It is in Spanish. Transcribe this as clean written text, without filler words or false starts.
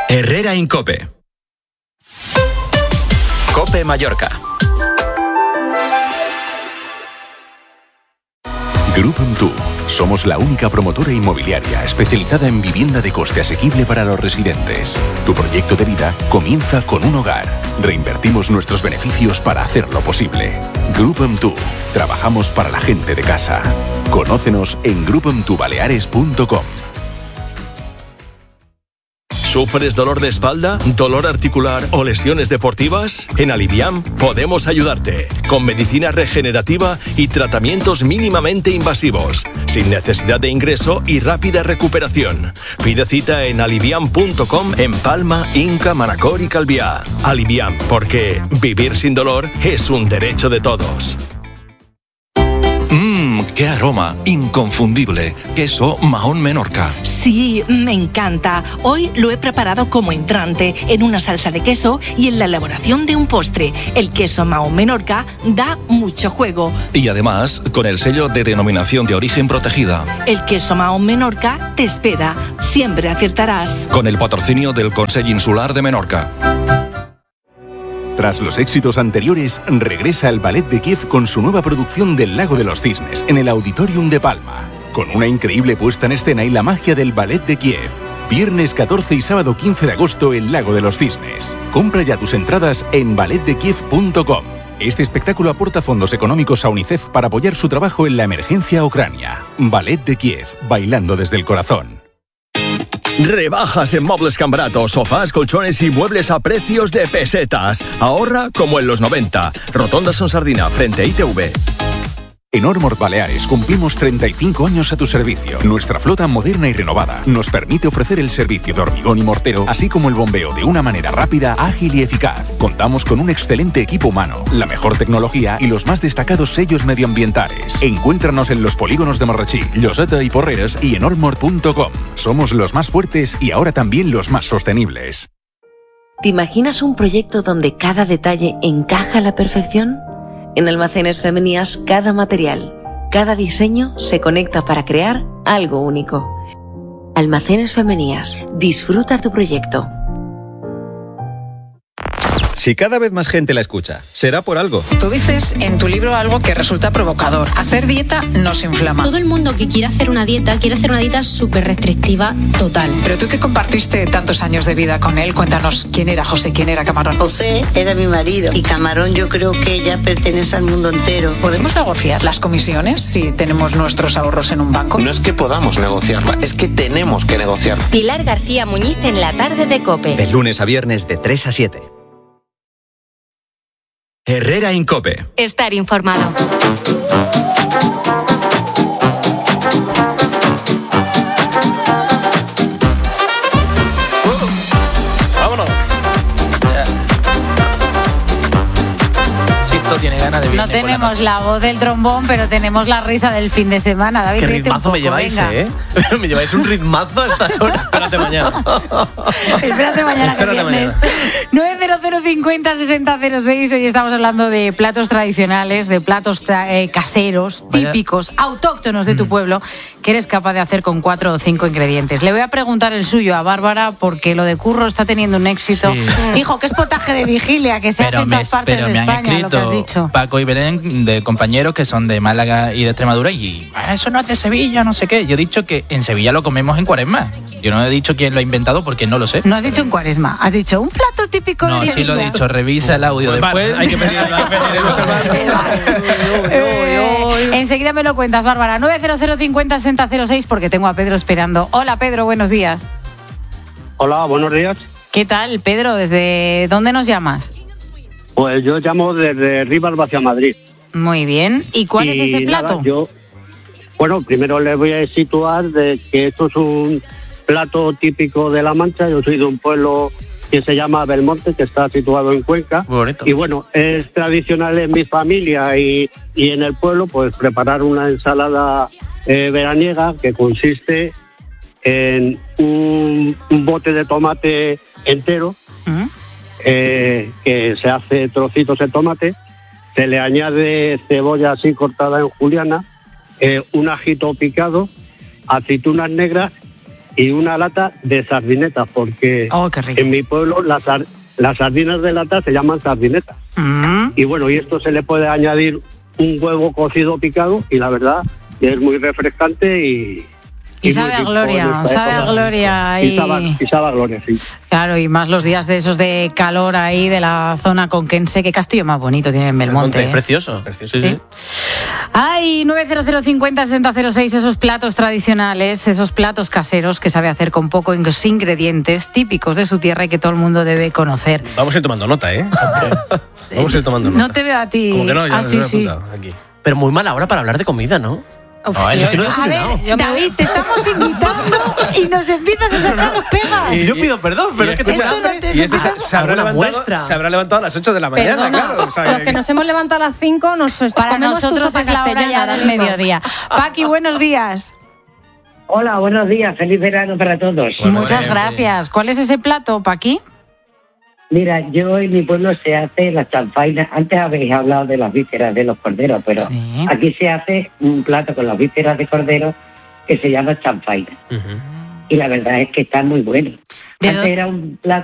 Herrera Incope. Cope Mallorca. Group'em2. Somos la única promotora inmobiliaria especializada en vivienda de coste asequible para los residentes. Tu proyecto de vida comienza con un hogar. Reinvertimos nuestros beneficios para hacerlo posible. Group'em2. Trabajamos para la gente de casa. Conócenos en groupem2baleares.com. ¿Sufres dolor de espalda, dolor articular o lesiones deportivas? En Aliviam podemos ayudarte con medicina regenerativa y tratamientos mínimamente invasivos, sin necesidad de ingreso y rápida recuperación. Pide cita en aliviam.com en Palma, Inca, Manacor y Calviá. Aliviam, porque vivir sin dolor es un derecho de todos. ¡Qué aroma! Inconfundible. Queso Mahón Menorca. Sí, me encanta. Hoy lo he preparado como entrante, en una salsa de queso y en la elaboración de un postre. El queso Mahón Menorca da mucho juego. Y además, con el sello de denominación de origen protegida. El queso Mahón Menorca te espera. Siempre acertarás. Con el patrocinio del Consell Insular de Menorca. Tras los éxitos anteriores, regresa el Ballet de Kiev con su nueva producción del Lago de los Cisnes en el Auditorium de Palma. Con una increíble puesta en escena y la magia del Ballet de Kiev. Viernes 14 y sábado 15 de agosto en Lago de los Cisnes. Compra ya tus entradas en balletdekiev.com. Este espectáculo aporta fondos económicos a UNICEF para apoyar su trabajo en la emergencia a Ucrania. Ballet de Kiev, bailando desde el corazón. Rebajas en Muebles Cambrato, sofás, colchones y muebles a precios de pesetas. Ahorra como en los 90. Rotonda Sonsardina, frente a ITV. En Ormor Baleares cumplimos 35 años a tu servicio. Nuestra flota moderna y renovada nos permite ofrecer el servicio de hormigón y mortero, así como el bombeo de una manera rápida, ágil y eficaz. Contamos con un excelente equipo humano, la mejor tecnología y los más destacados sellos medioambientales. Encuéntranos en los polígonos de Marrachí, Lloseta y Porreres y en ormor.com. Somos los más fuertes y ahora también los más sostenibles. ¿Te imaginas un proyecto donde cada detalle encaja a la perfección? En Almacenes Femenías, cada material, cada diseño se conecta para crear algo único. Almacenes Femenías, disfruta tu proyecto. Si cada vez más gente la escucha, será por algo. Tú dices en tu libro algo que resulta provocador. Hacer dieta nos inflama. Todo el mundo que quiere hacer una dieta súper restrictiva total. Pero tú que compartiste tantos años de vida con él, cuéntanos quién era José, quién era Camarón. José era mi marido y Camarón yo creo que ya pertenece al mundo entero. ¿Podemos negociar las comisiones si tenemos nuestros ahorros en un banco? No es que podamos negociarla, es que tenemos que negociarla. Pilar García Muñiz en la tarde de COPE. De lunes a viernes de 3 a 7. Herrera Incope. Estar informado. Vámonos. Sisto tiene ganas de No tenemos la voz del trombón, pero tenemos la risa del fin de semana. David, qué ritmazo me lleváis, ¿eh? Me lleváis un ritmazo a estas horas. Espérate mañana. Espérate mañana, que viernes. 90050-6006. Hoy estamos hablando de platos tradicionales, de platos caseros, típicos, autóctonos de tu pueblo, que eres capaz de hacer con 4 o 5 ingredientes. Le voy a preguntar el suyo a Bárbara, porque lo de Curro está teniendo un éxito. Sí. Hijo, ¿qué es potaje de vigilia? Que se hace en todas partes de España, lo que has dicho. Paco y Belén, de compañeros que son de Málaga y de Extremadura, y eso no es de Sevilla, no sé qué. Yo he dicho que en Sevilla lo comemos en Cuaresma. Yo no he dicho quién lo ha inventado porque no lo sé. No has dicho en Cuaresma, has dicho un plato típico de Sevilla. No, sí lo he dicho, revisa el audio pues después. Vale, hay que pedir enseguida me lo cuentas, Bárbara. 90050-6006, porque tengo a Pedro esperando. Hola, Pedro, buenos días. Hola, buenos días. ¿Qué tal, Pedro? ¿Desde dónde nos llamas? Pues yo llamo desde Rivas hacia Madrid. Muy bien. ¿Y cuál es ese plato? Bueno, primero les voy a situar de que esto es un plato típico de La Mancha. Yo soy de un pueblo que se llama Belmonte, que está situado en Cuenca. Bonito. Y bueno, es tradicional en mi familia y en el pueblo, pues preparar una ensalada veraniega que consiste en un bote de tomate entero, que se hace trocitos de tomate, se le añade cebolla así cortada en juliana, un ajito picado, aceitunas negras y una lata de sardinetas, porque en mi pueblo las sardinas de lata se llaman sardinetas. Y bueno, y esto se le puede añadir un huevo cocido picado y la verdad es muy refrescante y sabe a gloria, sabe a gloria. Y sabe a gloria, sí. Claro, y más los días de esos de calor ahí de la zona conquense. Qué castillo más bonito tiene en Belmonte. Es precioso. Sí. Ay, 900506006, esos platos tradicionales, esos platos caseros que sabe hacer con pocos ingredientes típicos de su tierra y que todo el mundo debe conocer. Vamos a ir tomando nota, ¿eh? Vamos a ir tomando nota. No te veo a ti. Como que no, ya sí. Aquí. Pero muy mala hora para hablar de comida, ¿no? A ver, David, te estamos invitando y nos empiezas a sacar pegas. Y yo pido perdón, pero es que se habrá levantado a las 8 de la mañana, Perdona, claro. O sea, los que nos hemos levantado a las 5 para nosotros es la hora ya del mediodía. Paqui, buenos días. Hola, buenos días. Feliz verano para todos. Muchas gracias. ¿Cuál es ese plato, Paqui? Mira, yo en mi pueblo se hace las chanfainas. Antes habéis hablado de las vísceras de los corderos, pero aquí se hace un plato con las vísceras de cordero que se llama chanfaina. Y la verdad es que está muy bueno. Antes era un plato